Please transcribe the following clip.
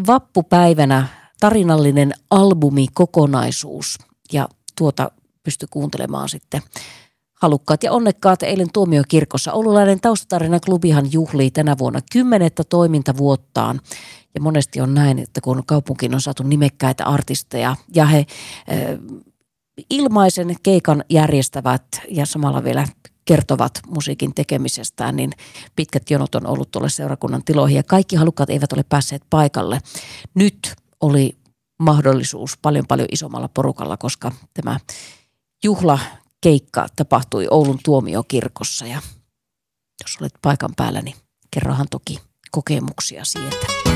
vappupäivänä tarinallinen albumikokonaisuus ja tuota pystyi kuuntelemaan sitten halukkaat ja onnekkaat eilen Tuomiokirkossa. Oululainen Taustatarina-klubihan juhlii tänä vuonna 10. toimintavuottaan. Ja monesti on näin, että kun kaupunkiin on saatu nimekkäitä artisteja ja he ilmaisen keikan järjestävät ja samalla vielä kertovat musiikin tekemisestään, niin pitkät jonot on ollut tuolle seurakunnan tiloihin ja kaikki halukkaat eivät ole päässeet paikalle. Nyt oli mahdollisuus paljon isommalla porukalla, koska tämä juhlakeikka tapahtui Oulun Tuomiokirkossa ja jos olet paikan päällä, niin kerrohan toki kokemuksia sieltä.